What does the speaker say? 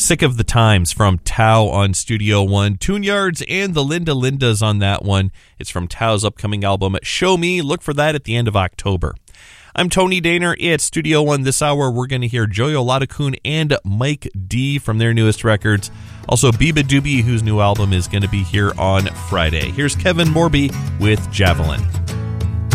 Sick of the Times from Tau on Studio One. Tune Yards and the Linda Lindas on that one. It's from Tau's upcoming album, Show Me. Look for that at the end of October. I'm Tony Daner at Studio One. This hour, we're going to hear Joyo Ladakun and Mike D from their newest records. Also, Biba Doobie, whose new album is going to be here on Friday. Here's Kevin Morby with Javelin.